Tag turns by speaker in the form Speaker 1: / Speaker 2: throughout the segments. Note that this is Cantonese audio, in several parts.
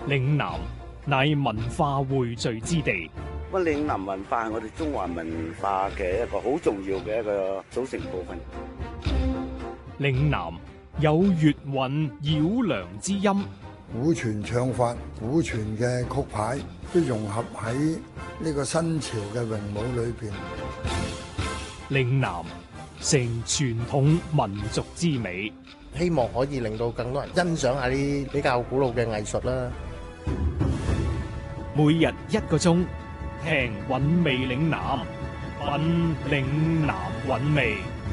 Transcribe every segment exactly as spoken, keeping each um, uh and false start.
Speaker 1: 嶺南乃文化匯聚之地。
Speaker 2: 咁嶺南文化係我哋中華文化嘅一個好重要嘅一個組成部分。
Speaker 1: 嶺南有粵韻繞梁之音，
Speaker 3: 古傳唱法、古傳嘅曲牌都融合喺呢個新潮嘅詠舞裏邊。
Speaker 1: 嶺南成傳統民族之美，
Speaker 4: 希望可以令到更多人欣賞下啲比較古老嘅藝術啦。
Speaker 1: 每日一個鐘，聽韻味嶺南，品嶺南韻味。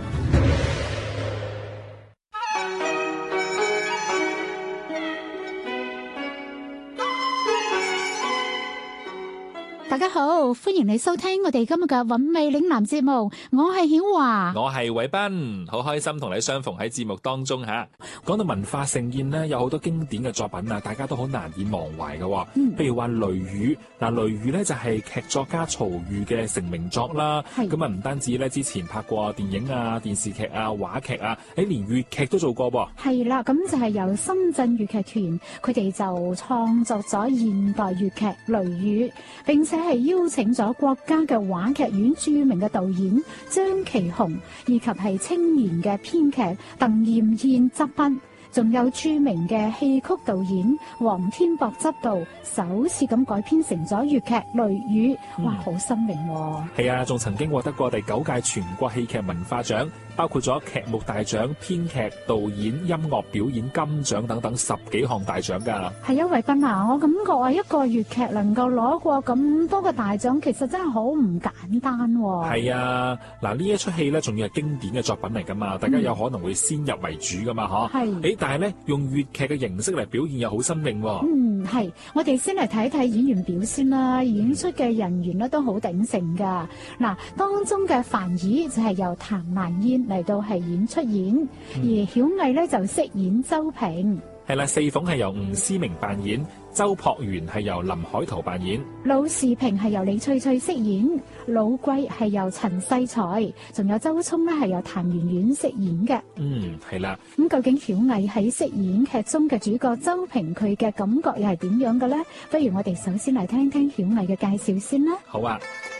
Speaker 5: 大家好，歡迎你收聽我哋今日嘅韻味嶺南節目，我係曉華，
Speaker 6: 我係偉斌，好開心同你相逢喺節目當中吓。講到文化盛宴呢，有好多經典嘅作品啊，大家都好難以忘懷嘅。嗯，譬如話《雷雨》，嗱《雷雨》呢就係劇作家曹禺嘅成名作啦。咁啊唔單止咧，之前拍過電影啊、電視劇啊、話劇啊，誒連粵劇都做過噃。係啦，咁就係由深圳粵劇團，佢哋就創作咗現代粵劇《雷雨》，並且係邀請咗國家嘅話劇院著名嘅導演張其雄，以及係青年嘅編劇鄧艷燕執筆，仲有著名嘅戲曲導演黃天博執導，首次咁改編成咗粵劇《雷雨》。哇，好新穎喎！係啊，仲曾經獲得過第九屆全國戲劇文化獎，包括咗劇目大獎、編劇、導演、音樂表演金獎等等十幾項大獎㗎。係啊，偉斌啊，我感覺啊，一個粵劇能夠攞過咁多個大獎，其實真係好唔簡單喎。係啊，嗱呢一出戲咧，仲要係經典嘅作品嚟㗎嘛，大家有可能會先入為主㗎嘛，嗬、嗯。係。誒，但係咧用粵劇嘅形式嚟表現又好新穎喎。嗯，係。我哋先嚟睇睇演員表先啦，演出嘅人員咧都好鼎盛㗎。嗱，當中嘅樊姨就係由譚蘭燕嚟到係演出演，嗯、而曉毅咧就飾演周平。係啦，四鳳係由吳思明扮演，周樸園係由林海濤扮演，魯士平係由李翠翠飾演，老貴係由陳世才，仲有周聰咧係由譚圓圓飾演嘅。嗯，係啦。咁究竟曉毅喺飾演劇中嘅主角周平，佢嘅感覺又係點樣嘅咧？不如我哋首先嚟聽聽曉毅嘅介紹先啦。好啊。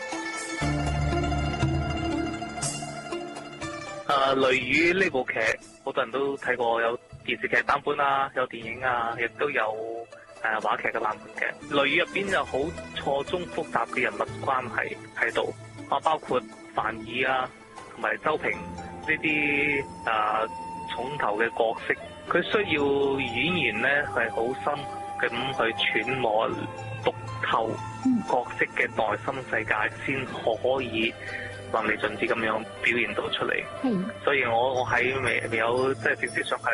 Speaker 7: 誒，雷雨呢部劇好多人都睇過，有電視劇版本啊，有電影啊，亦都有誒話劇嘅版本嘅。雷雨入邊有好錯綜複雜嘅人物關係喺度，啊，包括樊姨啊，同埋周平呢啲誒重頭嘅角色，佢需要演員咧係好深咁去揣摩讀透角色嘅內心世界，先可以淋漓盡致咁樣表現到出嚟，所以我我喺未未有即係正式上係